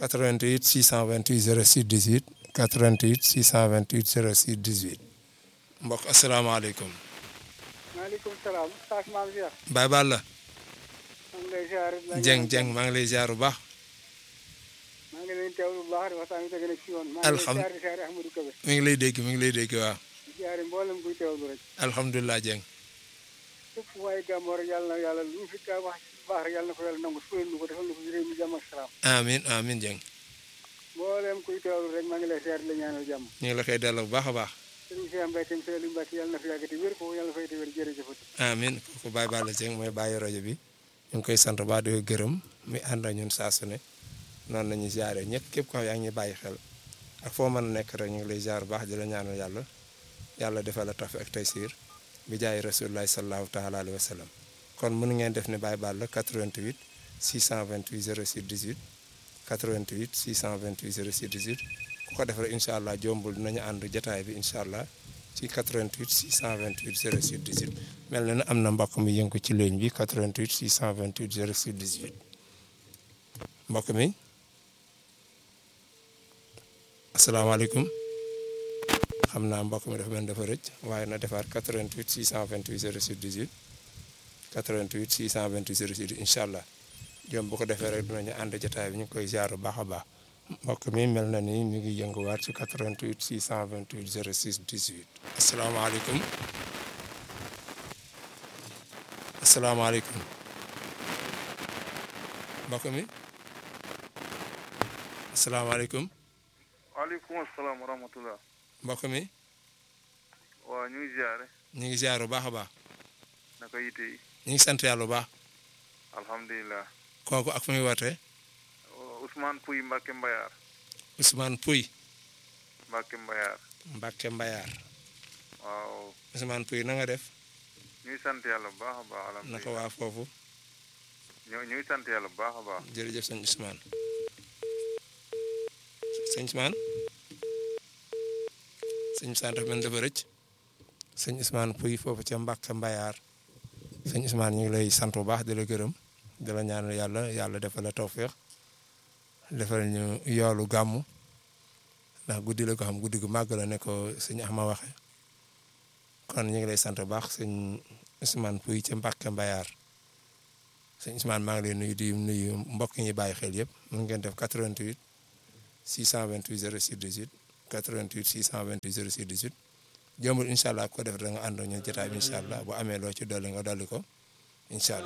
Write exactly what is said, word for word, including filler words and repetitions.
88 628 06 18 88 628 06 18 mbokk asalaamaaleykum. maaleykum salaam. Saas maam Cheikh. Baye Balla. maa ngi lay ziar. Dieng Dieng maa ngi lay ziar bu baax. maa ngi leen teewlu bu baax di waxtaan bi tege na ci yoon. alhamdulilah maa ngi lay ziar Ahmadou Kébé. mi ngi lay dégg mi ngi lay dégg waaw. ziar mboolem kuy teewlu rek. alhamdulilah Dieng. képp fu waay gàmmoo rek yàlla na yàlla lu mu fi gaa wax ci baax rek yàlla na ko yàlla nangu fulal nu ko defal na ko ci réew mi jàmm ak salaam. amiin amiin Dieng. mboolem kuy teewlu rek maa ngi lay ziar di la ñaanal jàmm. ñu ngi la koy delloo bu baax a baax. sëriñ Cheikh Mbaye tam Sëriñ Mbacke yàlla na fi yàggati wér ko yàlla na fay te wér jërëjëfati. amiin kooku Baye Balla Dieng mooy bàyyi rajo bi ñu ngi koy sant ba di ko gërëm mi ànd ak ñun saa su ne noonu la ñuy ziare ñëpp képp ko yaa ngi ñuy bàyyi xel ak foo mën a nekk rek ñu ngi lay ziar bu baax di la ñaanal yàlla yàlla defal la tawfiq ak taysiir bi jaay rasulullahi sallallahu taala alayhi wa sallam kon mënu ngeen def ne Baye Balla quatre-vingt-huit six cent vingt-huit zéro six dix-huit quatre-vingt-huit six cent vingt-huit zéro six dix-huit ku ko def rek incha allah jombul dinañu ànd jotaay bi incha allah ci quatre-vingt-huit six cent vingt-huit zéro six dix-huit mel na ne am na mbokk mi yëngu ci ligne bi quatre-vingt-huit six cent vingt-huit zéro six dix-huit mbokk mi asalaamaaleykum xam naa mbokk mi dafa mel dafa rëcc waaye na defaat quatre-vingt-huit six cent vingt-huit zéro six dix-huit quatre-vingt-huit six cent vingt-huit zéro six incha allah jom bu ko defee rek dinañu ànd jotaay bi ñu ngi koy ziar bu baax a baax mbokk mi mel na ni mi ngi yënguwaat ci quatre-vingt-huit six cent vingt-huit zéro six dix-huit asalaamaaleykum asalaamaaleykum mbokk mi asalaamaaleykum. waaleykum salaam wa rahmatulah. mbokk mi. waaw ñu ngi ziare. ñu ngi ziar bu baax a baax. naka yite yi. ñu ngi sant yàlla bu baax. alhamdulilah. kooku ak fu muy wootee. Ousmane Pouy Mbacke Mbayar. Ousmane Pouy. Mbacke Mbayar. Mbacke Mbayar. waaw. Ousmane Pouy na nga def. ñu ngi sant yàlla bu baax a baax. alhamdulilah naka waa foofu. ñu ñu ngi sant yàlla bu baax a baax. jërëjëf sëñ Ousmane. sëñ Ousmane. sëñ Ousmane dafa mel dafa rëcc. sëñ Ousmane Pouy foofu ca Mbacke Mbayar. sëñ Ousmane ñu ngi lay sant bu baax di la gërëm di la ñaanal yàlla yàlla defal la tawféex defal ñu yoolu gàmmu ndax guddi la ko xam guddi gu màgg la ne ko sëñ Axma waxe kon ñu ngi lay sant bu baax sëñ Ousmane Pouy ca Mbacke Mbayar sëñ Ousmane maa ngi lay nuyu di nuyu mbokk ñi bàyyi xel yëpp mun ngeen def quatre-vingt-huit six cent vingt-huit zéro six dix-huit quatre-vingt-huit six cent vingt-huit zéro six dix-huit jëmbul incha allah ko def da nga ànd ñu jotaay bi incha allah bu amee loo ci dolli nga dolli ko incha allah